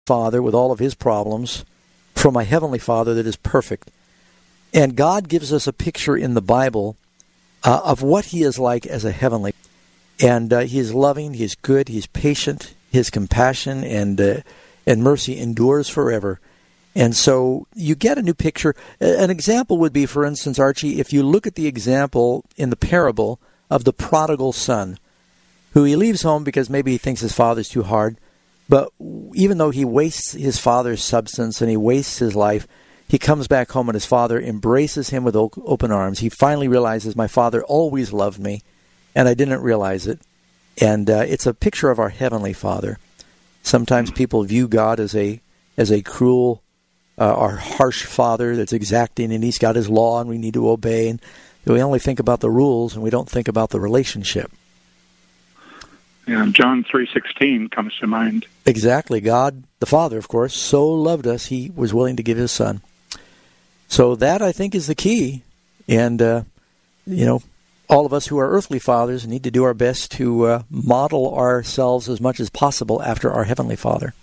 Father with all of his problems from my Heavenly Father that is perfect. And God gives us a picture in the Bible of what he is like as a heavenly. And he is loving, he is good, he is patient, his compassion and mercy endures forever. And so you get a new picture. An example would be, for instance, Archie, if you look at the example in the parable of the prodigal son, who he leaves home because maybe he thinks his father's too hard. But even though he wastes his father's substance and he wastes his life, he comes back home and his father embraces him with open arms. He finally realizes, my father always loved me, and I didn't realize it. And it's a picture of our Heavenly Father. Sometimes people view God as a cruel, our harsh father that's exacting, and he's got his law and we need to obey. And we only think about the rules and we don't think about the relationship. Yeah, John 3:16 comes to mind. Exactly. God, the Father, of course, so loved us, he was willing to give his Son. So that, I think, is the key. And, all of us who are earthly fathers need to do our best to model ourselves as much as possible after our Heavenly Father.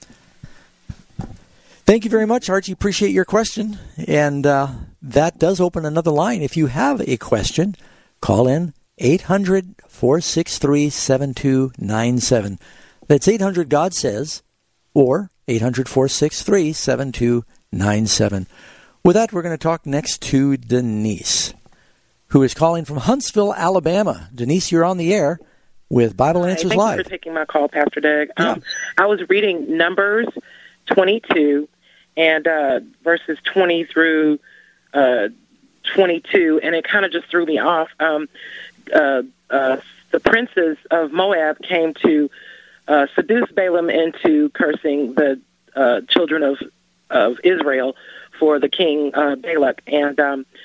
Thank you very much, Archie. Appreciate your question. And that does open another line. If you have a question, call in 800-463-7297. That's 800-GOD-SAYS or 800-463-7297. With that, we're going to talk next to Denise, who is calling from Huntsville, Alabama. Denise, you're on the air with Bible Answers Live. Thank you for taking my call, Pastor Doug. Yeah. I was reading Numbers 22 and verses 20 through 22, and it kind of just threw me off. The princes of Moab came to seduce Balaam into cursing the children of Israel for the king Balak. And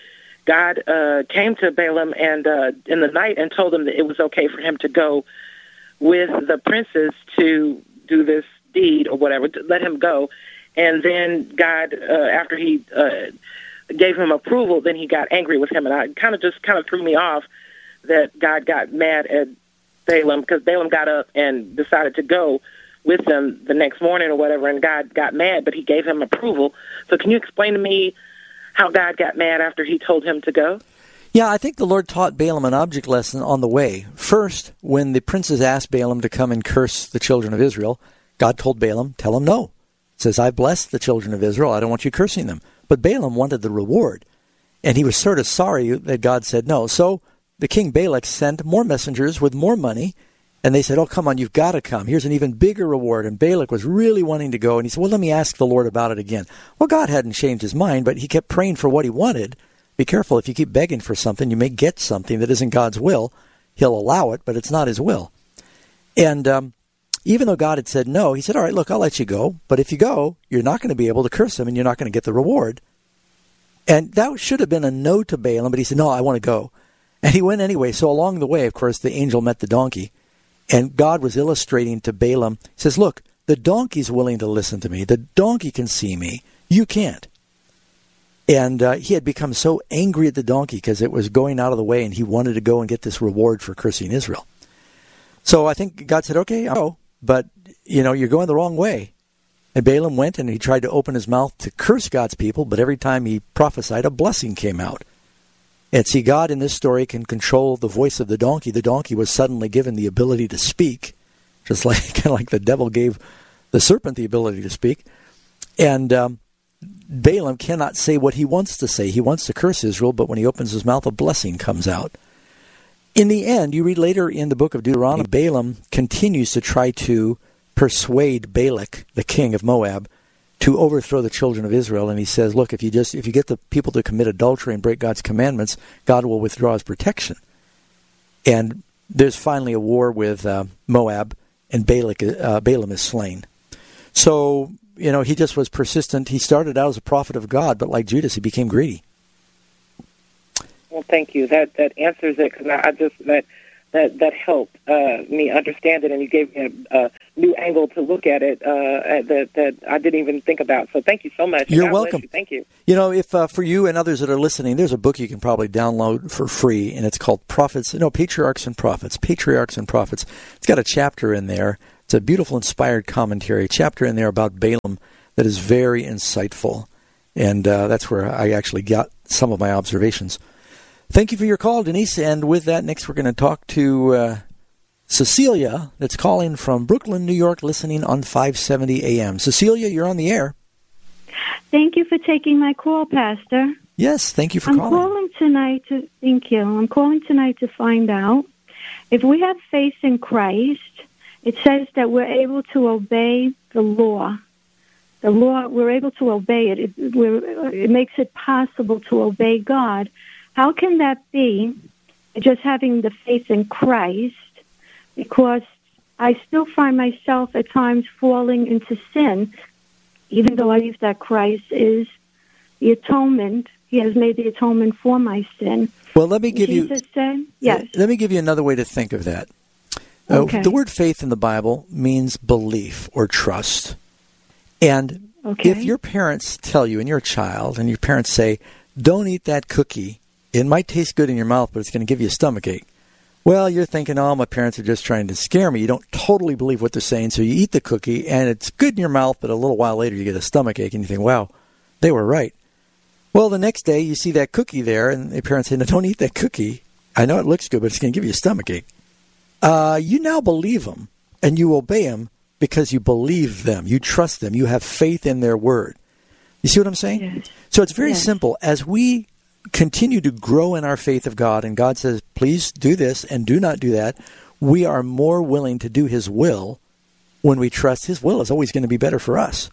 God came to Balaam and in the night and told him that it was okay for him to go with the princes to do this deed or whatever, to let him go. And then God, after he gave him approval, then he got angry with him. And it kind of threw me off that God got mad at Balaam, because Balaam got up and decided to go with them the next morning or whatever, and God got mad, but he gave him approval. So can you explain to me how God got mad after he told him to go? Yeah, I think the Lord taught Balaam an object lesson on the way. First, when the princes asked Balaam to come and curse the children of Israel, God told Balaam, tell him no. He says, I've blessed the children of Israel. I don't want you cursing them. But Balaam wanted the reward, and he was sort of sorry that God said no. So the king Balak sent more messengers with more money, and they said, oh, come on, you've got to come. Here's an even bigger reward. And Balak was really wanting to go, and he said, well, let me ask the Lord about it again. Well, God hadn't changed his mind, but he kept praying for what he wanted. Be careful, if you keep begging for something, you may get something that isn't God's will. He'll allow it, but it's not his will. And even though God had said no, he said, all right, look, I'll let you go. But if you go, you're not going to be able to curse him, and you're not going to get the reward. And that should have been a no to Balaam, but he said, no, I want to go. And he went anyway. So along the way, of course, the angel met the donkey. And God was illustrating to Balaam. He says, look, the donkey's willing to listen to me. The donkey can see me. You can't. And he had become so angry at the donkey because it was going out of the way, and he wanted to go and get this reward for cursing Israel. So I think God said, okay, I'll go, but, you're going the wrong way. And Balaam went, and he tried to open his mouth to curse God's people, but every time he prophesied, a blessing came out. And see, God in this story can control the voice of the donkey. The donkey was suddenly given the ability to speak, just kind of like the devil gave the serpent the ability to speak. And Balaam cannot say what he wants to say. He wants to curse Israel, but when he opens his mouth, a blessing comes out. In the end, you read later in the book of Deuteronomy, Balaam continues to try to persuade Balak, the king of Moab, to overthrow the children of Israel. And he says, look, if you get the people to commit adultery and break God's commandments, God will withdraw his protection. And there's finally a war with Moab, and Balaam is slain. So, he just was persistent. He started out as a prophet of God, but like Judas, he became greedy. Well, thank you. That answers it, because that helped me understand it, and you gave me a new angle to look at it that I didn't even think about. So thank you so much. You're welcome. You. Thank you. If for you and others that are listening, there's a book you can probably download for free, and it's called Patriarchs and Prophets. It's got a chapter in there. It's a beautiful, inspired commentary, a chapter in there about Balaam that is very insightful. And that's where I actually got some of my observations. Thank you for your call, Denise. And with that, next we're going to talk to Cecilia, that's calling from Brooklyn, New York, listening on 570 AM. Cecilia, you're on the air. Thank you for taking my call, Pastor. Yes, thank you for calling. Thank you. I'm calling tonight to find out if we have faith in Christ. It says that we're able to obey the law. The law, we're able to obey it. It makes it possible to obey God. How can that be, just having the faith in Christ? Because I still find myself at times falling into sin, even though I believe that Christ is the atonement. He has made the atonement for my sin. Well, let me give Jesus said, yes. Let me give you another way to think of that. Okay. The word faith in the Bible means belief or trust. And if your parents tell you, and you're a child, and your parents say, don't eat that cookie, it might taste good in your mouth, but it's going to give you a stomachache. Well, you're thinking, oh, my parents are just trying to scare me. You don't totally believe what they're saying, so you eat the cookie, and it's good in your mouth, but a little while later you get a stomachache, and you think, wow, they were right. Well, the next day you see that cookie there, and the parents say, no, don't eat that cookie. I know it looks good, but it's going to give you a stomachache. You now believe them, and you obey them because you believe them. You trust them. You have faith in their word. You see what I'm saying? Yes. So it's very simple. As we continue to grow in our faith of God, and God says, please do this and do not do that, we are more willing to do His will when we trust His will is always going to be better for us.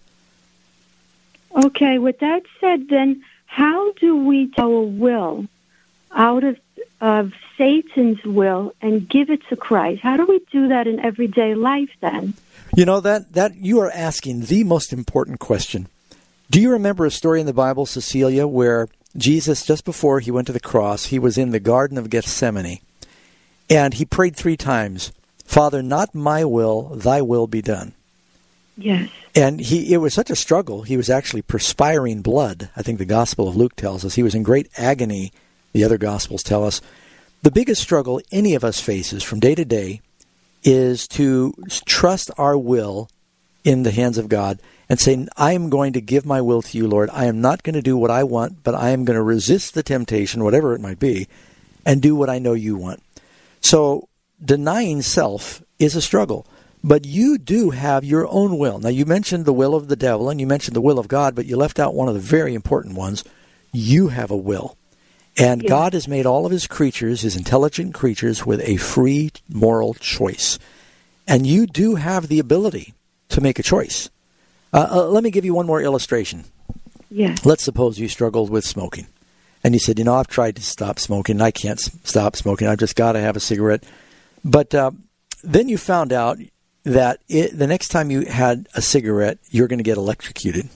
Okay, with that said, then, how do we take our will out of Satan's will and give it to Christ? How do we do that in everyday life, then? You know, that you are asking the most important question. Do you remember a story in the Bible, Cecilia, where Jesus, just before he went to the cross, he was in the Garden of Gethsemane, and he prayed 3 times, Father, not my will, thy will be done. Yes. And it was such a struggle, he was actually perspiring blood. I think the Gospel of Luke tells us. He was in great agony, the other Gospels tell us. The biggest struggle any of us faces from day to day is to trust our will in the hands of God and say, I am going to give my will to you, Lord. I am not going to do what I want, but I am going to resist the temptation, whatever it might be, and do what I know you want. So denying self is a struggle, but you do have your own will. Now, you mentioned the will of the devil and you mentioned the will of God, but you left out one of the very important ones. You have a will. And God has made all of His creatures, His intelligent creatures, with a free moral choice. And you do have the ability to make a choice. Let me give you one more illustration. Yes. Let's suppose you struggled with smoking. And you said, I've tried to stop smoking. I can't stop smoking. I've just got to have a cigarette. But then you found out that the next time you had a cigarette, you're going to get electrocuted.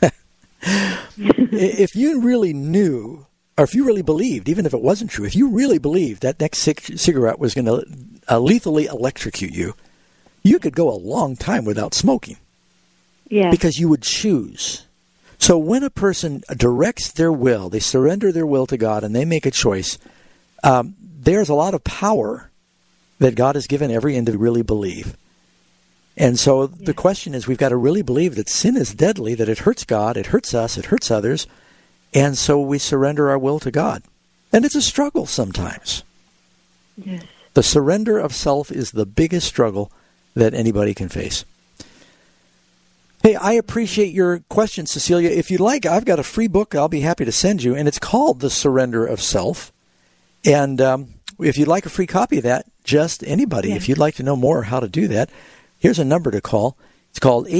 If you really knew, or if you really believed, even if it wasn't true, if you really believed that next cigarette was going to lethally electrocute you, you could go a long time without smoking. Yeah. Because you would choose. So when a person directs their will, they surrender their will to God and they make a choice, there's a lot of power that God has given every individual to really believe. And so the question is, we've got to really believe that sin is deadly, that it hurts God, it hurts us, it hurts others, and so we surrender our will to God. And it's a struggle sometimes. Yes. The surrender of self is the biggest struggle that anybody can face. Hey, I appreciate your question, Cecilia. If you'd like, I've got a free book I'll be happy to send you, and it's called The Surrender of Self. And if you'd like a free copy of that, just anybody, if you'd like to know more how to do that, here's a number to call. It's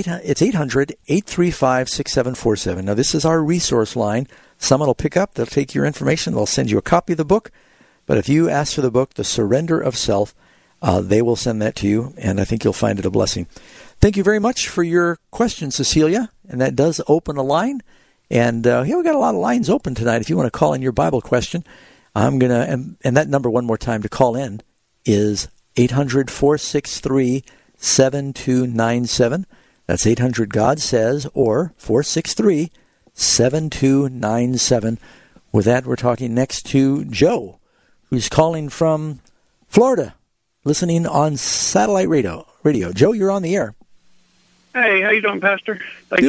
800-835-6747. Now, this is our resource line. Someone will pick up. They'll take your information. They'll send you a copy of the book. But if you ask for the book, The Surrender of Self, they will send that to you, and I think you'll find it a blessing. Thank you very much for your question, Cecilia. And that does open a line. And we've got a lot of lines open tonight. If you want to call in your Bible question, I'm going to, and that number one more time to call in is 800-463-7297. That's 800-GOD says, or 463-7297. With that, we're talking next to Joe, who's calling from Florida, listening on satellite radio. Radio. Joe, you're on the air. Hey, how you doing, Pastor? Thanks